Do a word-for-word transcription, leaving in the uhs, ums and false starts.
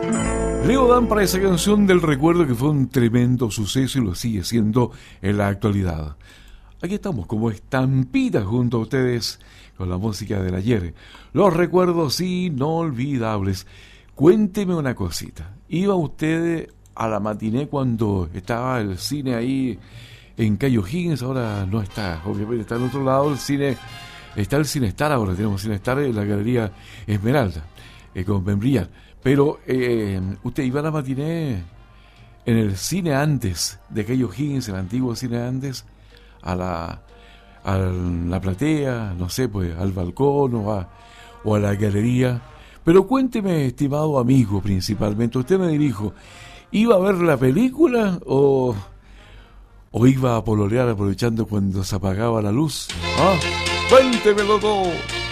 Leo Dan para esa canción del recuerdo que fue un tremendo suceso y lo sigue siendo en la actualidad. Aquí estamos como estampita junto a ustedes con la música del ayer. Los recuerdos inolvidables. Cuénteme una cosita. ¿Iba usted a la matiné cuando estaba el cine ahí en Cayo Higgins? Ahora no está, obviamente está en otro lado el cine. Está el Cinestar ahora, tenemos Cinestar en la Galería Esmeralda, eh, con Membrillar. Pero eh, usted iba a la matiné en el cine antes de Cayo Higgins, el antiguo cine antes, a la, a la platea, no sé, pues al balcón o a, o a la galería. Pero cuénteme, estimado amigo, principalmente, usted me dijo, ¿iba a ver la película o, o iba a pololear aprovechando cuando se apagaba la luz? ¿Ah? Cuéntemelo todo.